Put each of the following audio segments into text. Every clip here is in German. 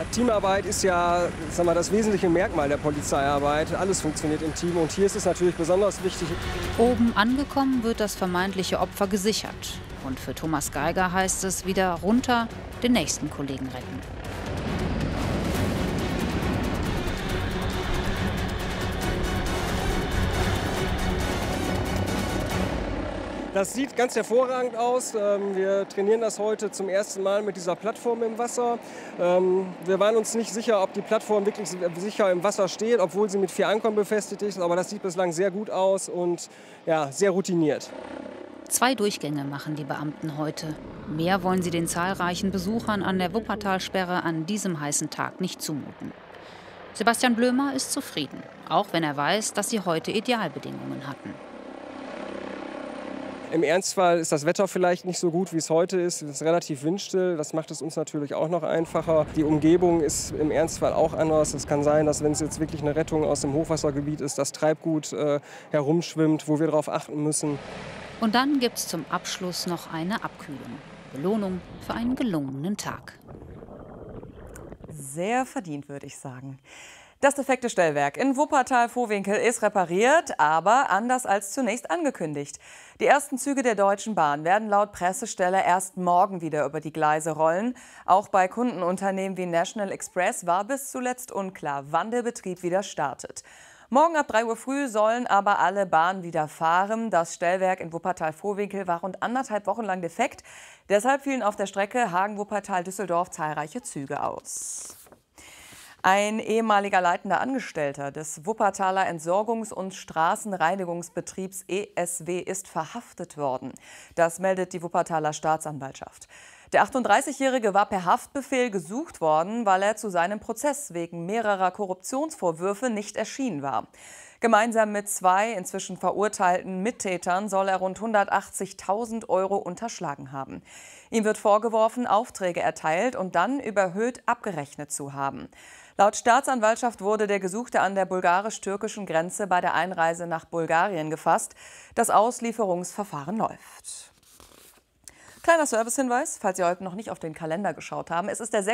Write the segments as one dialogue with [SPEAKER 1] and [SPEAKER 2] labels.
[SPEAKER 1] Teamarbeit ist ja, sag mal, das wesentliche Merkmal der Polizeiarbeit. Alles funktioniert im Team und hier ist es natürlich besonders wichtig.
[SPEAKER 2] Oben angekommen wird das vermeintliche Opfer gesichert. Und für Thomas Geiger heißt es wieder runter, den nächsten Kollegen retten.
[SPEAKER 1] Das sieht ganz hervorragend aus. Wir trainieren das heute zum ersten Mal mit dieser Plattform im Wasser. Wir waren uns nicht sicher, ob die Plattform wirklich sicher im Wasser steht, obwohl sie mit 4 Ankern befestigt ist. Aber das sieht bislang sehr gut aus und ja, sehr routiniert.
[SPEAKER 2] 2 Durchgänge machen die Beamten heute. Mehr wollen sie den zahlreichen Besuchern an der Wuppertalsperre an diesem heißen Tag nicht zumuten. Sebastian Blömer ist zufrieden, auch wenn er weiß, dass sie heute Idealbedingungen hatten.
[SPEAKER 1] Im Ernstfall ist das Wetter vielleicht nicht so gut, wie es heute ist. Es ist relativ windstill. Das macht es uns natürlich auch noch einfacher. Die Umgebung ist im Ernstfall auch anders. Es kann sein, dass wenn es jetzt wirklich eine Rettung aus dem Hochwassergebiet ist, das Treibgut herumschwimmt, wo wir darauf achten müssen.
[SPEAKER 2] Und dann gibt es zum Abschluss noch eine Abkühlung. Belohnung für einen gelungenen Tag.
[SPEAKER 3] Sehr verdient, würde ich sagen. Das defekte Stellwerk in Wuppertal-Vohwinkel ist repariert, aber anders als zunächst angekündigt. Die ersten Züge der Deutschen Bahn werden laut Pressestelle erst morgen wieder über die Gleise rollen. Auch bei Kundenunternehmen wie National Express war bis zuletzt unklar, wann der Betrieb wieder startet. Morgen ab 3 Uhr früh sollen aber alle Bahnen wieder fahren. Das Stellwerk in Wuppertal-Vohwinkel war rund 1,5 Wochen lang defekt. Deshalb fielen auf der Strecke Hagen-Wuppertal-Düsseldorf zahlreiche Züge aus. Ein ehemaliger leitender Angestellter des Wuppertaler Entsorgungs- und Straßenreinigungsbetriebs ESW ist verhaftet worden. Das meldet die Wuppertaler Staatsanwaltschaft. Der 38-Jährige war per Haftbefehl gesucht worden, weil er zu seinem Prozess wegen mehrerer Korruptionsvorwürfe nicht erschienen war. Gemeinsam mit 2 inzwischen verurteilten Mittätern soll er rund 180.000 € unterschlagen haben. Ihm wird vorgeworfen, Aufträge erteilt und dann überhöht abgerechnet zu haben. Laut Staatsanwaltschaft wurde der Gesuchte an der bulgarisch-türkischen Grenze bei der Einreise nach Bulgarien gefasst. Das Auslieferungsverfahren läuft. Kleiner Servicehinweis, falls Sie heute noch nicht auf den Kalender geschaut haben. Es ist der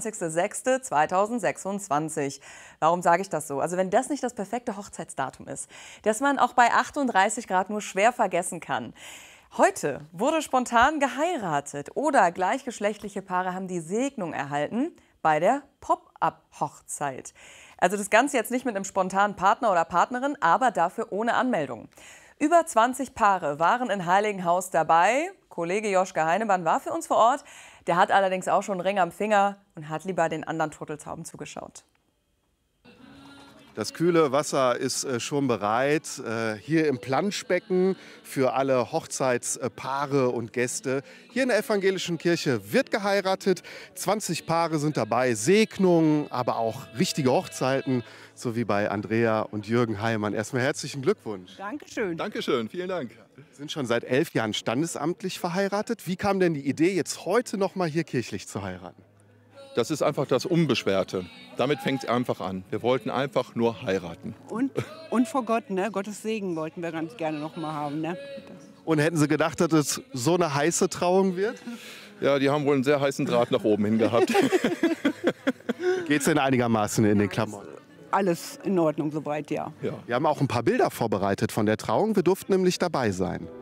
[SPEAKER 3] 26.06.2026. Warum sage ich das so? Also wenn das nicht das perfekte Hochzeitsdatum ist, das man auch bei 38 Grad nur schwer vergessen kann. Heute wurde spontan geheiratet oder gleichgeschlechtliche Paare haben die Segnung erhalten bei der Pop-up-Hochzeit. Also das Ganze jetzt nicht mit einem spontanen Partner oder Partnerin, aber dafür ohne Anmeldung. Über 20 Paare waren in Heiligenhaus dabei. Kollege Joschka Heinemann war für uns vor Ort. Der hat allerdings auch schon einen Ring am Finger und hat lieber den anderen Turteltauben zugeschaut.
[SPEAKER 4] Das kühle Wasser ist schon bereit, hier im Planschbecken für alle Hochzeitspaare und Gäste. Hier in der evangelischen Kirche wird geheiratet, 20 Paare sind dabei, Segnungen, aber auch richtige Hochzeiten, so wie bei Andrea und Jürgen Heimann. Erstmal herzlichen Glückwunsch.
[SPEAKER 5] Dankeschön.
[SPEAKER 6] Dankeschön, vielen Dank.
[SPEAKER 4] Sie sind schon seit 11 Jahren standesamtlich verheiratet. Wie kam denn die Idee, jetzt heute noch mal hier kirchlich zu heiraten?
[SPEAKER 6] Das ist einfach das Unbeschwerte. Damit fängt es einfach an. Wir wollten einfach nur heiraten.
[SPEAKER 5] Und vor Gott, ne? Gottes Segen wollten wir ganz gerne noch mal haben. Ne?
[SPEAKER 4] Und hätten Sie gedacht, dass es so eine heiße Trauung wird?
[SPEAKER 6] Ja, die haben wohl einen sehr heißen Draht nach oben hin gehabt.
[SPEAKER 4] Geht es denn einigermaßen in den Klamotten?
[SPEAKER 5] Alles in Ordnung soweit, ja.
[SPEAKER 4] Wir haben auch ein paar Bilder vorbereitet von der Trauung. Wir durften nämlich dabei sein.